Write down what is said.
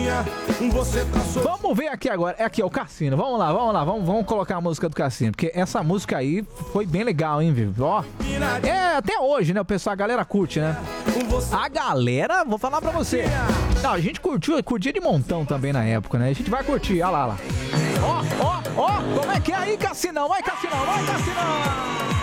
Vamos ver aqui agora. É aqui, ó, o Cassino. Vamos lá. Vamos colocar a música do Cassino. Porque essa música aí foi bem legal, hein, viu? Ó. É, até hoje, né? O pessoal, a galera curte, né? A galera, vou falar pra você. Não, a gente curtia de montão também na época, né? A gente vai curtir, olha lá. Ó, como é que é aí, Cassinão? Vai, Cassinão!